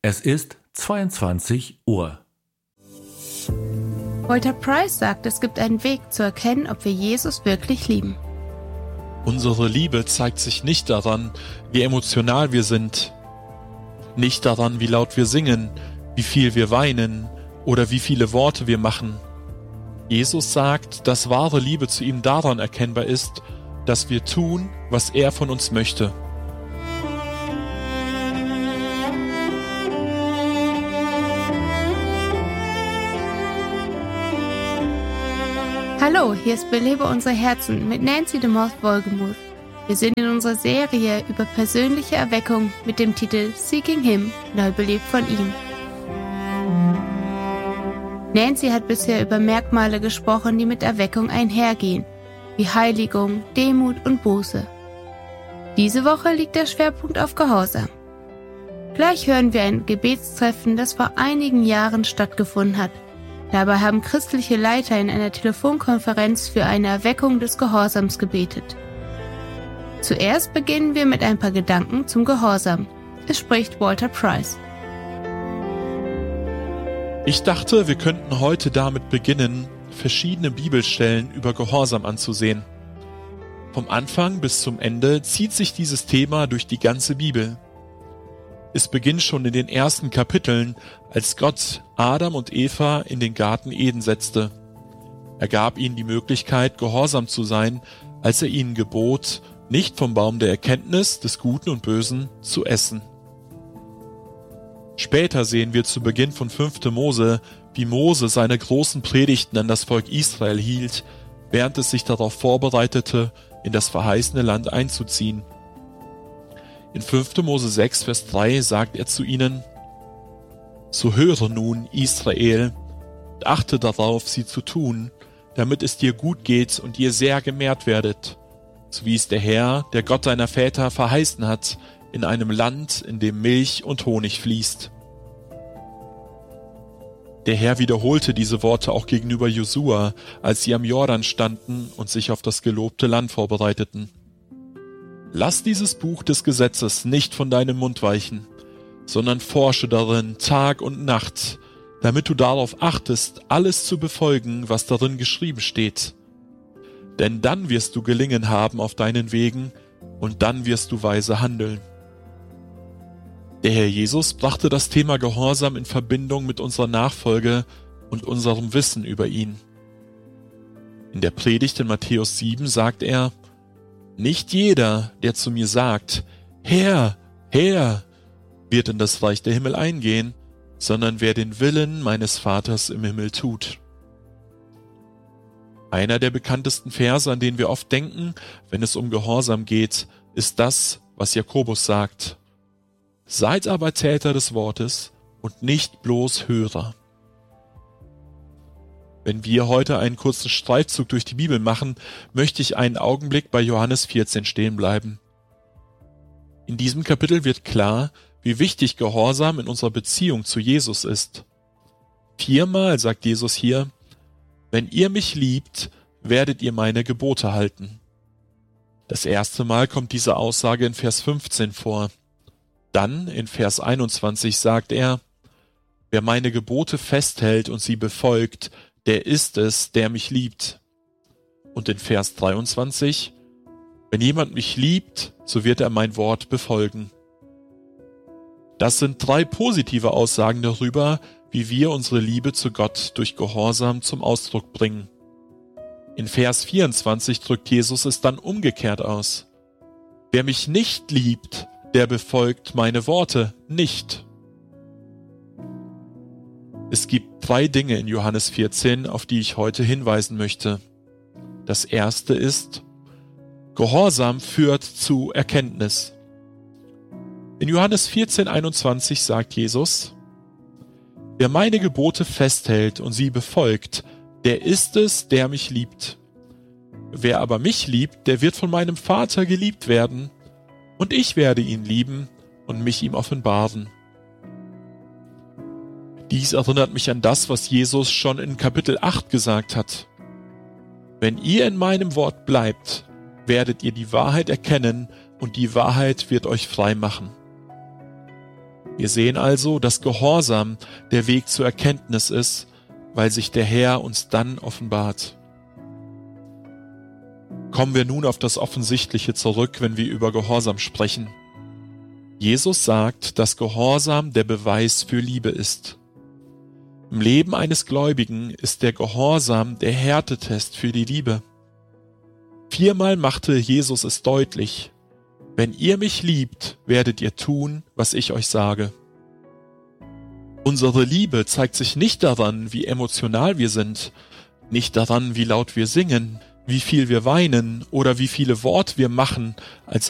Es ist 22 Uhr. Walter Price sagt, es gibt einen Weg zu erkennen, ob wir Jesus wirklich lieben. Unsere Liebe zeigt sich nicht daran, wie emotional wir sind, nicht daran, wie laut wir singen, wie viel wir weinen oder wie viele Worte wir machen. Jesus sagt, dass wahre Liebe zu ihm daran erkennbar ist, dass wir tun, was er von uns möchte. Hallo, hier ist Belebe unsere Herzen mit Nancy DeMoss Wolgemuth. Wir sind in unserer Serie über persönliche Erweckung mit dem Titel Seeking Him, neu belebt von ihm. Nancy hat bisher über Merkmale gesprochen, die mit Erweckung einhergehen, wie Heiligung, Demut und Buße. Diese Woche liegt der Schwerpunkt auf Gehorsam. Gleich hören wir ein Gebetstreffen, das vor einigen Jahren stattgefunden hat. Dabei haben christliche Leiter in einer Telefonkonferenz für eine Erweckung des Gehorsams gebetet. Zuerst beginnen wir mit ein paar Gedanken zum Gehorsam. Es spricht Walter Price. Ich dachte, wir könnten heute damit beginnen, verschiedene Bibelstellen über Gehorsam anzusehen. Vom Anfang bis zum Ende zieht sich dieses Thema durch die ganze Bibel. Es beginnt schon in den ersten Kapiteln, als Gott Adam und Eva in den Garten Eden setzte. Er gab ihnen die Möglichkeit, gehorsam zu sein, als er ihnen gebot, nicht vom Baum der Erkenntnis des Guten und Bösen zu essen. Später sehen wir zu Beginn von 5. Mose, wie Mose seine großen Predigten an das Volk Israel hielt, während es sich darauf vorbereitete, in das verheißene Land einzuziehen. In 5. Mose 6, Vers 3 sagt er zu ihnen: So höre nun, Israel, und achte darauf, sie zu tun, damit es dir gut geht und ihr sehr gemehrt werdet, so wie es der Herr, der Gott deiner Väter, verheißen hat, in einem Land, in dem Milch und Honig fließt. Der Herr wiederholte diese Worte auch gegenüber Josua, als sie am Jordan standen und sich auf das gelobte Land vorbereiteten. Lass dieses Buch des Gesetzes nicht von deinem Mund weichen, sondern forsche darin Tag und Nacht, damit du darauf achtest, alles zu befolgen, was darin geschrieben steht. Denn dann wirst du Gelingen haben auf deinen Wegen und dann wirst du weise handeln. Der Herr Jesus brachte das Thema Gehorsam in Verbindung mit unserer Nachfolge und unserem Wissen über ihn. In der Predigt in Matthäus 7 sagt er: Nicht jeder, der zu mir sagt, Herr, Herr, wird in das Reich der Himmel eingehen, sondern wer den Willen meines Vaters im Himmel tut. Einer der bekanntesten Verse, an den wir oft denken, wenn es um Gehorsam geht, ist das, was Jakobus sagt: Seid aber Täter des Wortes und nicht bloß Hörer. Wenn wir heute einen kurzen Streifzug durch die Bibel machen, möchte ich einen Augenblick bei Johannes 14 stehen bleiben. In diesem Kapitel wird klar, wie wichtig Gehorsam in unserer Beziehung zu Jesus ist. 4-mal sagt Jesus hier: Wenn ihr mich liebt, werdet ihr meine Gebote halten. Das erste Mal kommt diese Aussage in Vers 15 vor. Dann in Vers 21 sagt er: Wer meine Gebote festhält und sie befolgt, der ist es, der mich liebt. Und in Vers 23: Wenn jemand mich liebt, so wird er mein Wort befolgen. Das sind 3 positive Aussagen darüber, wie wir unsere Liebe zu Gott durch Gehorsam zum Ausdruck bringen. In Vers 24 drückt Jesus es dann umgekehrt aus: Wer mich nicht liebt, der befolgt meine Worte nicht. Es gibt 3 Dinge in Johannes 14, auf die ich heute hinweisen möchte. Das erste ist: Gehorsam führt zu Erkenntnis. In Johannes 14,21 sagt Jesus: Wer meine Gebote festhält und sie befolgt, der ist es, der mich liebt. Wer aber mich liebt, der wird von meinem Vater geliebt werden, und ich werde ihn lieben und mich ihm offenbaren. Dies erinnert mich an das, was Jesus schon in Kapitel 8 gesagt hat. Wenn ihr in meinem Wort bleibt, werdet ihr die Wahrheit erkennen und die Wahrheit wird euch frei machen. Wir sehen also, dass Gehorsam der Weg zur Erkenntnis ist, weil sich der Herr uns dann offenbart. Kommen wir nun auf das Offensichtliche zurück, wenn wir über Gehorsam sprechen. Jesus sagt, dass Gehorsam der Beweis für Liebe ist. Im Leben eines Gläubigen ist der Gehorsam der Härtetest für die Liebe. 4-mal machte Jesus es deutlich: Wenn ihr mich liebt, werdet ihr tun, was ich euch sage. Unsere Liebe zeigt sich nicht daran, wie emotional wir sind, nicht daran, wie laut wir singen, wie viel wir weinen oder wie viele Worte wir machen als